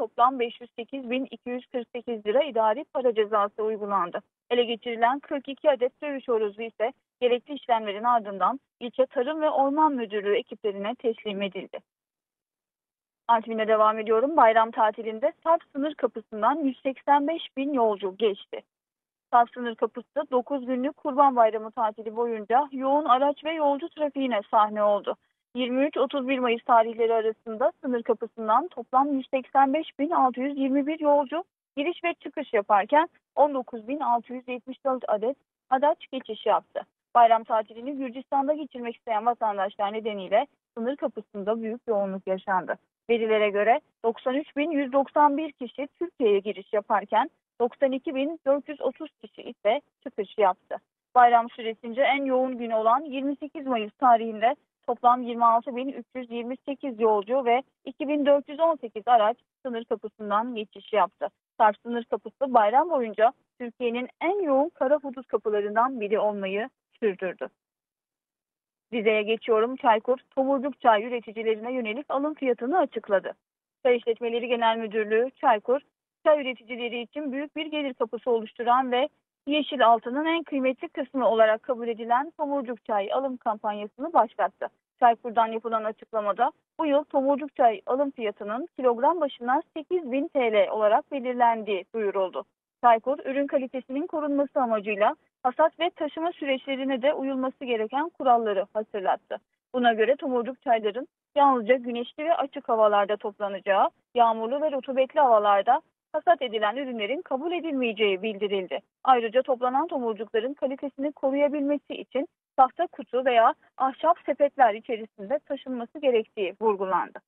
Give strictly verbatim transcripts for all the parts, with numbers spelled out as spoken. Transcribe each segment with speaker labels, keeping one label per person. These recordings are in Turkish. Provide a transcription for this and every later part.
Speaker 1: toplam beş yüz sekiz bin iki yüz kırk sekiz lira idari para cezası uygulandı. Ele geçirilen kırk iki adet dövüş horozu ise gerekli işlemlerin ardından ilçe Tarım ve Orman Müdürlüğü ekiplerine teslim edildi. Artvin'e devam ediyorum. Bayram tatilinde Sarp sınır kapısından yüz seksen beş bin yolcu geçti. Sarp sınır kapısı dokuz günlük Kurban Bayramı tatili boyunca yoğun araç ve yolcu trafiğine sahne oldu. yirmi üç otuz bir Mayıs tarihleri arasında sınır kapısından toplam yüz seksen beş bin altı yüz yirmi bir yolcu giriş ve çıkış yaparken on dokuz bin altı yüz yetmiş dört adet araç geçiş yaptı. Bayram tatilini Gürcistan'da geçirmek isteyen vatandaşlar nedeniyle sınır kapısında büyük yoğunluk yaşandı. Verilere göre doksan üç bin yüz doksan bir kişi Türkiye'ye giriş yaparken doksan iki bin dört yüz otuz kişi ise çıkış yaptı. Bayram süresince en yoğun gün olan yirmi sekiz Mayıs tarihinde toplam yirmi altı bin üç yüz yirmi sekiz yolcu ve iki bin dört yüz on sekiz araç sınır kapısından geçiş yaptı. Sarp sınır kapısı bayram boyunca Türkiye'nin en yoğun kara hudut kapılarından biri olmayı sürdürdü. Rize'ye geçiyorum. Çaykur, tomurcuk çay üreticilerine yönelik alım fiyatını açıkladı. Çay İşletmeleri Genel Müdürlüğü, Çaykur, çay üreticileri için büyük bir gelir kapısı oluşturan ve yeşil altının en kıymetli kısmı olarak kabul edilen tomurcuk çay alım kampanyasını başlattı. Çaykur'dan yapılan açıklamada bu yıl tomurcuk çay alım fiyatının kilogram başına sekiz bin T L olarak belirlendiği duyuruldu. Çaykur, ürün kalitesinin korunması amacıyla hasat ve taşıma süreçlerine de uyulması gereken kuralları hatırlattı. Buna göre tomurcuk çayların yalnızca güneşli ve açık havalarda toplanacağı, yağmurlu ve rutubetli havalarda hasat edilen ürünlerin kabul edilmeyeceği bildirildi. Ayrıca toplanan tomurcukların kalitesini koruyabilmesi için tahta kutu veya ahşap sepetler içerisinde taşınması gerektiği vurgulandı.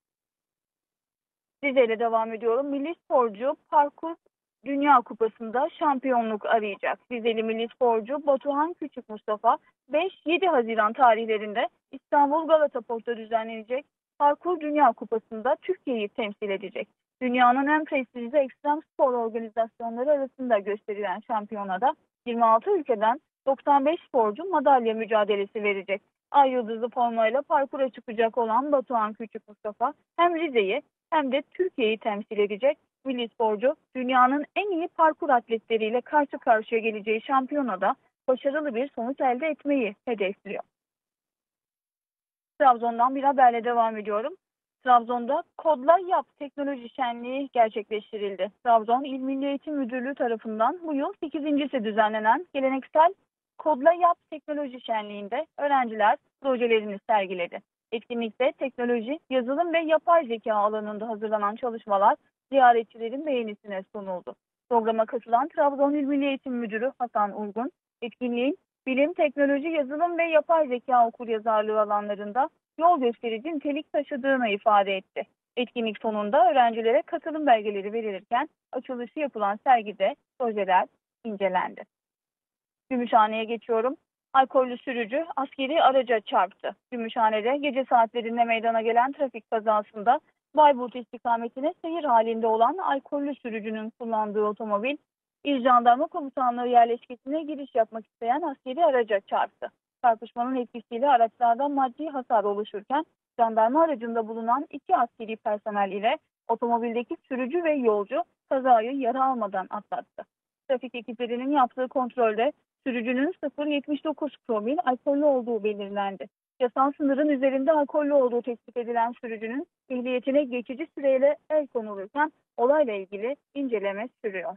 Speaker 1: Rize ile devam ediyorum. Milli sporcu parkur Dünya Kupası'nda şampiyonluk arayacak. Rizeli milli sporcu Batuhan Küçük Mustafa beş yedi Haziran tarihlerinde İstanbul Galata Port'ta düzenlenecek Parkur Dünya Kupası'nda Türkiye'yi temsil edecek. Dünyanın en prestijli ekstrem spor organizasyonları arasında gösterilen şampiyonada yirmi altı ülkeden doksan beş sporcu madalya mücadelesi verecek. Ay yıldızlı formayla parkura çıkacak olan Batuhan Küçük Mustafa hem Rize'yi hem de Türkiye'yi temsil edecek. Milli sporcu dünyanın en iyi parkur atletleriyle karşı karşıya geleceği şampiyonada başarılı bir sonuç elde etmeyi hedefliyor. Trabzon'dan bir haberle devam ediyorum. Trabzon'da Kodla Yap teknoloji şenliği gerçekleştirildi. Trabzon İl Milli Eğitim Müdürlüğü tarafından bu yıl sekizincisi düzenlenen geleneksel Kodla Yap teknoloji şenliğinde öğrenciler projelerini sergiledi. Etkinlikte teknoloji, yazılım ve yapay zeka alanında hazırlanan çalışmalar ziyaretçilerin beğenisine sunuldu. Programa katılan Trabzon İl Milli Eğitim Müdürü Hasan Uygun, etkinliğin bilim, teknoloji, yazılım ve yapay zeka okuryazarlığı alanlarında yol gösterici nitelik taşıdığını ifade etti. Etkinlik sonunda öğrencilere katılım belgeleri verilirken açılışı yapılan sergide projeler incelendi. Gümüşhane'ye geçiyorum. Alkollü sürücü askeri araca çarptı. Gümüşhane'de gece saatlerinde meydana gelen trafik kazasında Bayburt istikametine seyir halinde olan alkollü sürücünün kullandığı otomobil, İl Jandarma Komutanlığı yerleşkesine giriş yapmak isteyen askeri araca çarptı. Çarpışmanın etkisiyle araçlardan maddi hasar oluşurken jandarma aracında bulunan iki askeri personel ile otomobildeki sürücü ve yolcu kazayı yara almadan atlattı. Trafik ekiplerinin yaptığı kontrolde sürücünün sıfır virgül yetmiş dokuz promil alkollü olduğu belirlendi. Yasal sınırın üzerinde alkollü olduğu tespit edilen sürücünün ehliyetine geçici süreyle el konulurken olayla ilgili inceleme sürüyor.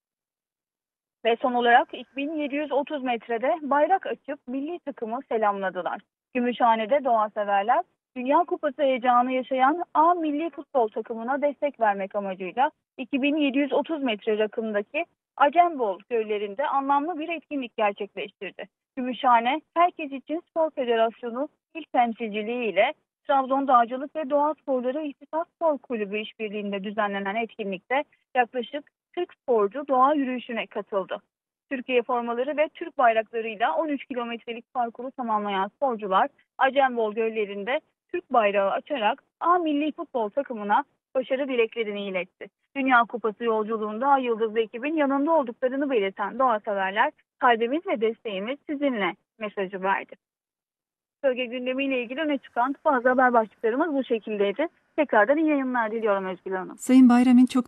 Speaker 1: Ve son olarak iki bin yedi yüz otuz metrede bayrak açıp milli takımı selamladılar. Gümüşhane'de doğa severler Dünya Kupası heyecanı yaşayan A milli futbol takımına destek vermek amacıyla iki bin yedi yüz otuz metre rakımdaki Acembol göllerinde anlamlı bir etkinlik gerçekleştirdi. Gümüşhane Herkes İçin Spor Federasyonu il temsilciliği ile Trabzon Dağcılık ve Doğa Sporları İhtisas Spor Kulübü işbirliğinde düzenlenen etkinlikte yaklaşık kırk sporcu doğa yürüyüşüne katıldı. Türkiye formaları ve Türk bayraklarıyla on üç kilometrelik parkuru tamamlayan sporcular Acembol göllerinde Türk bayrağı açarak A milli futbol takımına başarı dileklerini iletti. Dünya Kupası yolculuğunda Ay Yıldızlı ekibin yanında olduklarını belirten doğa severler, kalbimiz ve desteğimiz sizinle mesajı verdi. Bölge gündemiyle ilgili öne çıkan bazı haber başlıklarımız bu şekildeydi. Tekrardan iyi yayınlar diliyorum Özgül Hanım.
Speaker 2: Sayın Bayram'ın çok